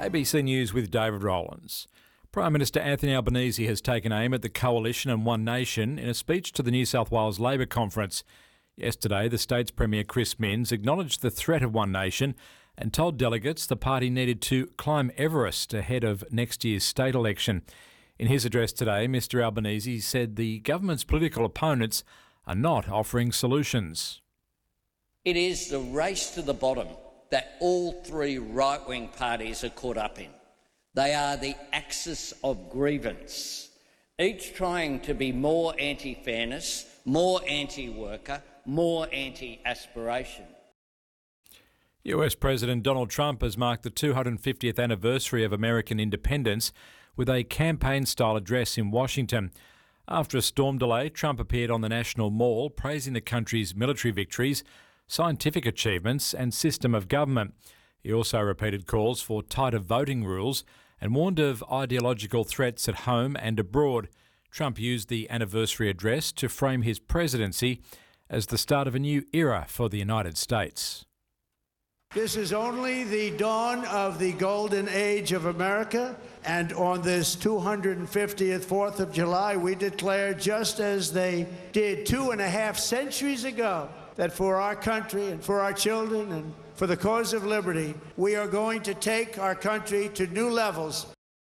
ABC News with David Rowlands. Prime Minister Anthony Albanese has taken aim at the Coalition and One Nation in a speech to the New South Wales Labor Conference. Yesterday, the state's Premier Chris Minns acknowledged the threat of One Nation and told delegates the party needed to climb Everest ahead of next year's state election. In his address today, Mr Albanese said the government's political opponents are not offering solutions. It is the race to the bottom that all three right-wing parties are caught up in. They are the axis of grievance, each trying to be more anti-fairness, more anti-worker, more anti-aspiration. US President Donald Trump has marked the 250th anniversary of American independence with a campaign-style address in Washington. After a storm delay, Trump appeared on the National Mall praising the country's military victories, scientific achievements and system of government. He also repeated calls for tighter voting rules and warned of ideological threats at home and abroad. Trump used the anniversary address to frame his presidency as the start of a new era for the United States. This is only the dawn of the golden age of America, and on this 250th 4th of July, we declare, just as they did 2.5 centuries ago, that for our country and for our children and for the cause of liberty, we are going to take our country to new levels.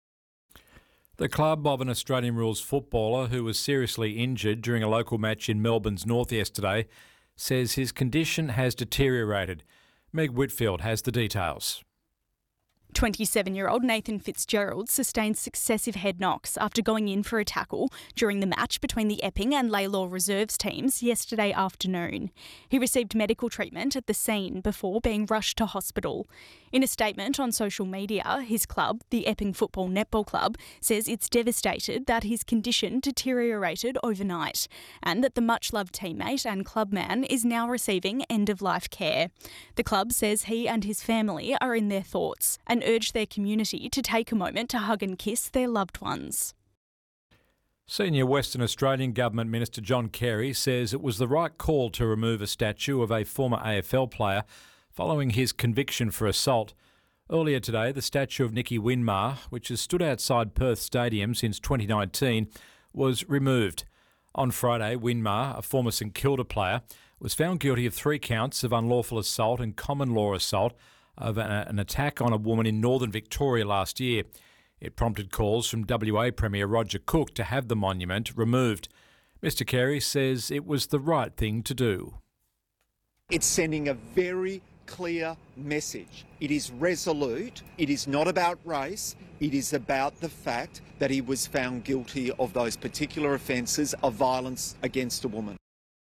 The club of an Australian rules footballer who was seriously injured during a local match in Melbourne's north yesterday says his condition has deteriorated. Meg Whitfield has the details. 27-year-old Nathan Fitzgerald sustained successive head knocks after going in for a tackle during the match between the Epping and Lalor reserves teams yesterday afternoon. He received medical treatment at the scene before being rushed to hospital. In a statement on social media, his club, the Epping Football Netball Club, says it's devastated that his condition deteriorated overnight and that the much-loved teammate and clubman is now receiving end-of-life care. The club says he and his family are in their thoughts and urge their community to take a moment to hug and kiss their loved ones. Senior Western Australian Government Minister John Carey says it was the right call to remove a statue of a former AFL player following his conviction for assault. Earlier today, the statue of Nicky Winmar, which has stood outside Perth Stadium since 2019, was removed. On Friday, Winmar, a former St Kilda player, was found guilty of 3 counts of unlawful assault and common law assault of an attack on a woman in northern Victoria last year. It prompted calls from WA Premier Roger Cook to have the monument removed. Mr Carey says it was the right thing to do. It's sending a very clear message. It is resolute. It is not about race. It is about the fact that he was found guilty of those particular offences of violence against a woman.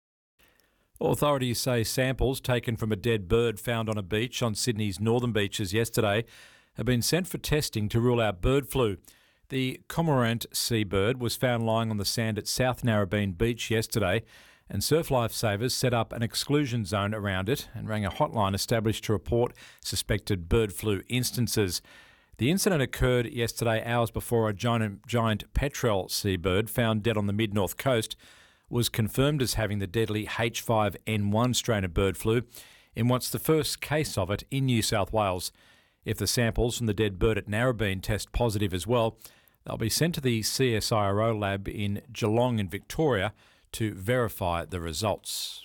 Authorities say samples taken from a dead bird found on a beach on Sydney's northern beaches yesterday have been sent for testing to rule out bird flu. The cormorant seabird was found lying on the sand at South Narrabeen Beach yesterday, and surf lifesavers set up an exclusion zone around it and rang a hotline established to report suspected bird flu instances. The incident occurred yesterday, hours before a giant petrel seabird found dead on the mid-north coast was confirmed as having the deadly H5N1 strain of bird flu in what's the first case of it in New South Wales. If the samples from the dead bird at Narrabeen test positive as well, they'll be sent to the CSIRO lab in Geelong in Victoria to verify the results.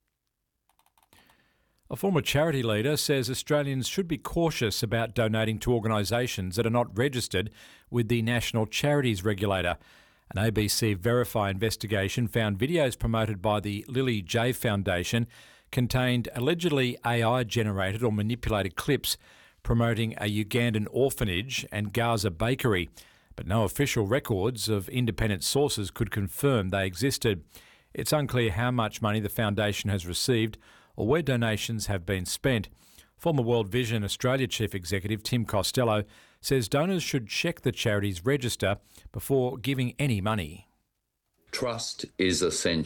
A former charity leader says Australians should be cautious about donating to organisations that are not registered with the National Charities Regulator. An ABC Verify investigation found videos promoted by the Lily J Foundation contained allegedly AI-generated or manipulated clips promoting a Ugandan orphanage and Gaza bakery, but no official records of independent sources could confirm they existed. It's unclear how much money the foundation has received or where donations have been spent. Former World Vision Australia Chief Executive Tim Costello says donors should check the charity's register before giving any money. Trust is essential.